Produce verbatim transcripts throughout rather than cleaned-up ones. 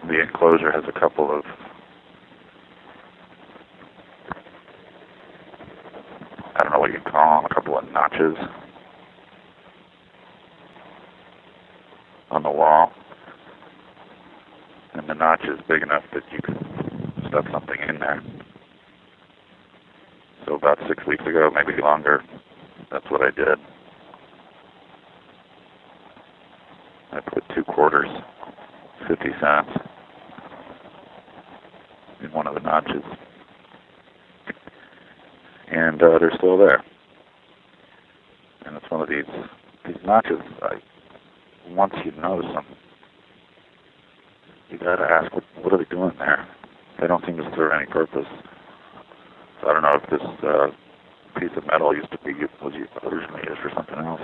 the enclosure has a couple of, I don't know what you call them, a couple of notches on the wall. And the notch is big enough that you can stuff something in there. So about six weeks ago, maybe longer, that's what I did. I put two quarters, fifty cents, in one of the notches. And uh, they're still there. And it's one of these these notches, I, once you notice them, you gotta ask, what, what are they doing there? They don't seem to serve any purpose. So I don't know if this uh, piece of metal used to be, was originally used for something else.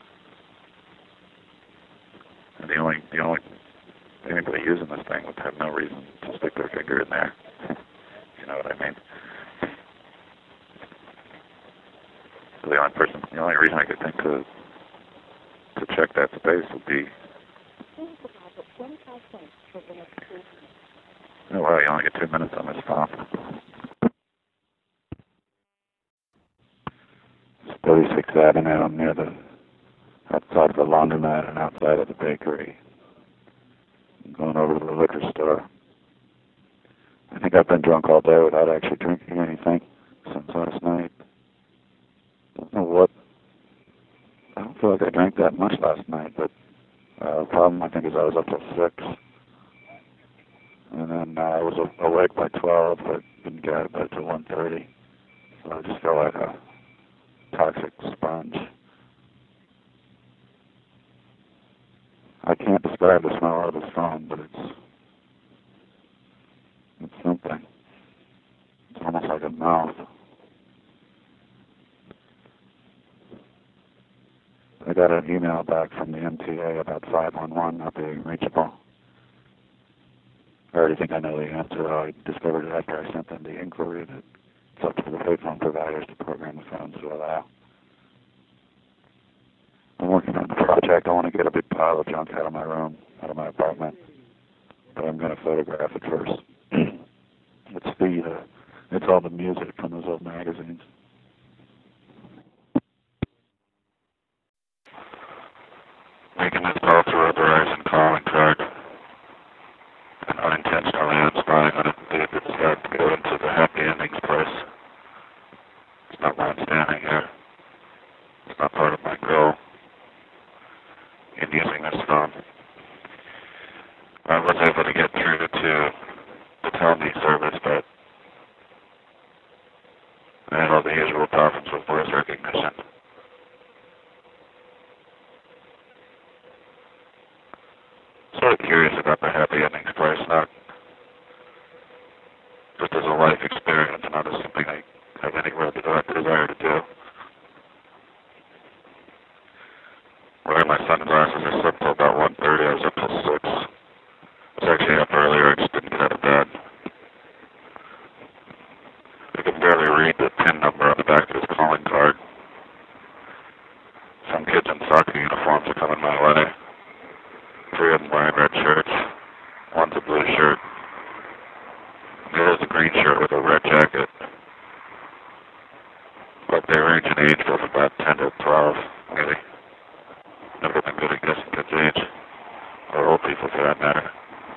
And the only, the only, anybody using this thing would have no reason to stick their finger in there. You know what I mean? So the only person, the only reason I could think to to check that space would be, oh wow, you only get two minutes on this phone. It's thirty-sixth Avenue. I'm near the, outside of the laundromat and outside of the bakery. I'm going over to the liquor store. I think I've been drunk all day without actually drinking anything since last night. I don't know what, I don't feel like I drank that much last night, but uh, the problem I think is I was up till six. And then uh, I was awake by twelve, but didn't get out of bed till one thirty. So I just felt like a toxic sponge. I can't describe the smell of this phone, but it's it's something. It's almost like a mouth. I got an email back from the M T A about five one one not being reachable. I already think I know the answer. I discovered it after I sent them the inquiry that it's up to the payphone providers to program the phones to allow. I'm working on the project. I want to get a big pile of junk out of my room, out of my apartment, but I'm going to photograph it first. It's the, uh, it's all the music from those old magazines. Making this call through a Verizon calling card and unintentionally unspying on a David Scott to go into the happy endings price. It's not why I'm standing here. It's not part of my goal in using this phone. I was able to get through to the Tell Me service, but I had all the usual problems with voice recognition. Sort of curious about the happy endings price, not just as a life experience, not as something I have any real desire to do. Wearing my sunglasses, I slept till about one thirty. I was up till six. I was actually up earlier. I just didn't get out of bed. I can barely read the PIN number on the back of his calling card. Some kids in soccer uniforms are coming my way. Three of them wearing red shirts. One's a blue shirt. The other's a green shirt with a red jacket. But they range in age from about ten to twelve, maybe. Never been good at guessing kids' age. Or old people, for that matter.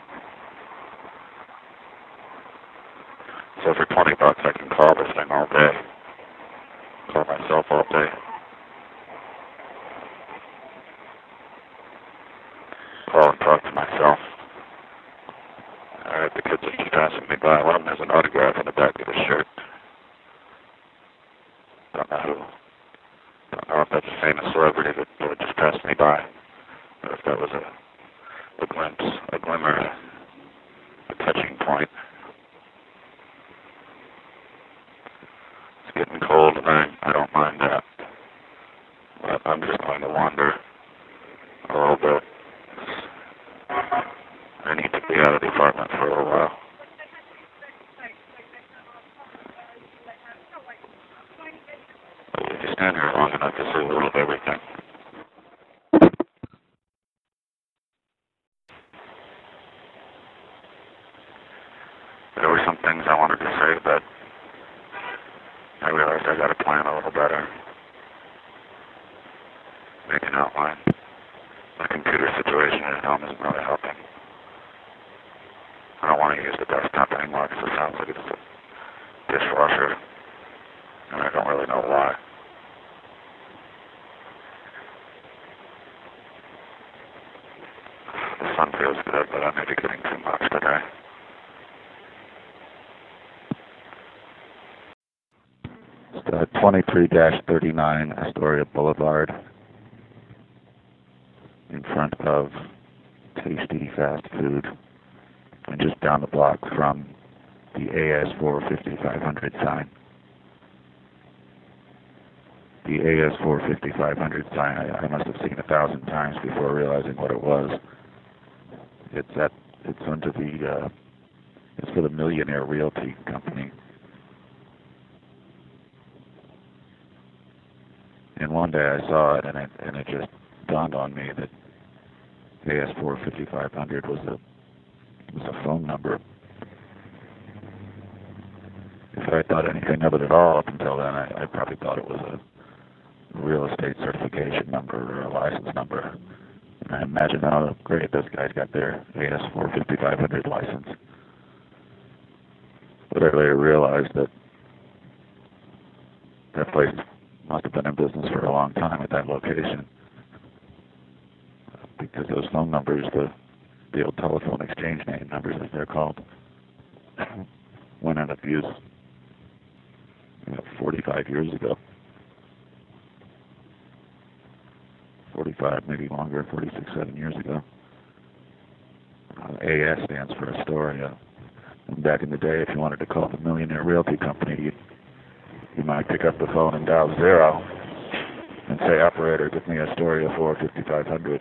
So for twenty bucks, I can call this thing all day. Call myself all day. Call and talk to myself. Alright, the kids are just passing me by. One of them has an autograph on the back of his shirt. Don't know who. Don't know if that's a famous celebrity that, that just passed me by. Or if that was a, a glimpse, a glimmer, a touching point. It's getting cold and I, I don't mind that. But I'm just going to wander a little bit. I need to be out of the apartment for a little while. But if you stand here long enough, you'll see a little of everything. There were some things I wanted to say, but I realized I got to plan a little better. Make an outline. My computer situation at home isn't really helping. I don't want to use the desktop anymore because it sounds like it's a dishwasher, and I don't really know why. The sun feels good, but I may be getting too much today. It's uh, twenty-three thirty-nine Astoria Boulevard, in front of Tasty Fast Food, and just down the block from the A S four fifty-five hundred sign. The A S four fifty-five hundred sign I, I must have seen a thousand times before realizing what it was. It's at it's under the uh, it's for the Millionaire Realty Company. And one day I saw it, and it and it just dawned on me that A S four fifty-five hundred was a was a phone number. If I thought anything of it at all up until then, I, I probably thought it was a real estate certification number or a license number. And I imagine, oh, great, those guys got their A S four fifty-five hundred license. But I later realized that that place must have been in business for a long time at that location, because those phone numbers, the, the old telephone exchange name numbers as they're called, went out of use you know, forty-five years ago. forty-five, maybe longer, forty-six, seven years ago. Uh, A S stands for Astoria. And back in the day, if you wanted to call the Millionaire Realty Company, you, you might pick up the phone and dial zero and say, operator, give me Astoria four fifty-five hundred.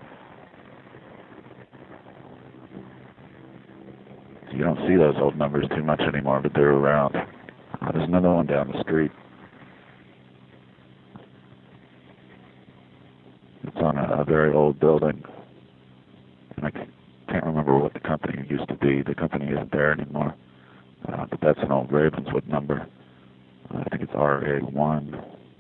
You don't see those old numbers too much anymore, but they're around. Uh, there's another one down the street. It's on a, a very old building. And I can't remember what the company used to be. The company isn't there anymore. Uh, but that's an old Ravenswood number. Uh, I think it's R A one.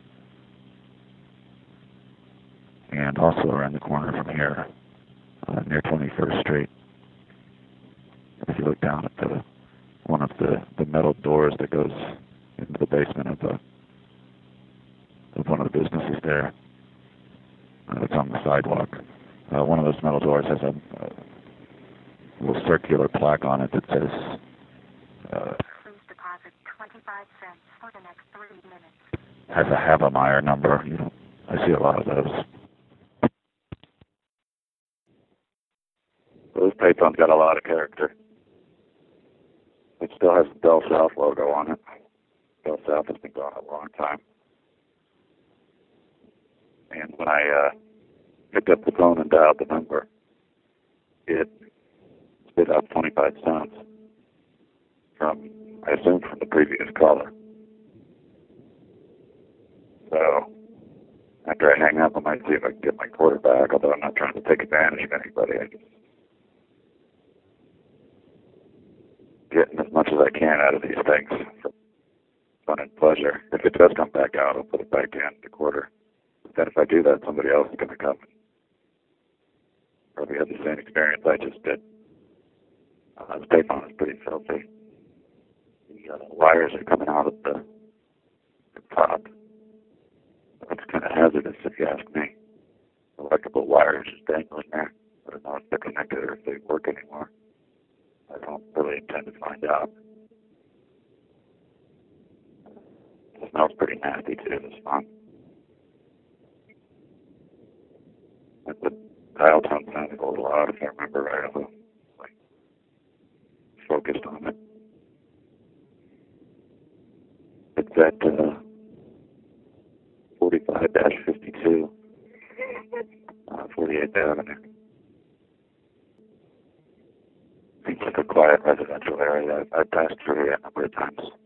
And also around the corner from here, uh, near twenty-first Street. If you look down at the one of the, the metal doors that goes into the basement of the of one of the businesses there, uh, it's on the sidewalk. Uh, one of those metal doors has a, a little circular plaque on it that says uh, Please deposit twenty-five cents for the next three minutes. Has a Havemeyer number. You know, I see a lot of those. Those payphones got a lot of character. It still has the Bell South logo on it. Bell South has been gone a long time. And when I uh, picked up the phone and dialed the number, it spit out twenty-five cents from, I assume, from the previous caller. So after I hang up, I might see if I can get my quarter back, although I'm not trying to take advantage of anybody. I just getting as much as I can out of these things for fun and pleasure. If it does come back out, I'll put it back in the quarter. But then if I do that, somebody else is going to come and probably have the same experience I just did. Uh, the payphone is pretty filthy. The uh, wires are coming out of the, the top. That's kind of hazardous if you ask me. Electrical wires just dangling there. I don't know if they're connected or if they work anymore. I don't really intend to find out. It smells pretty nasty too, this phone. But the dial tone sounded a little odd if I remember right. I was like, focused on it. It's at uh, forty-five fifty-two, uh, forty-eighth Avenue. Seems like a quiet residential area. I've, I've passed through here a number of times.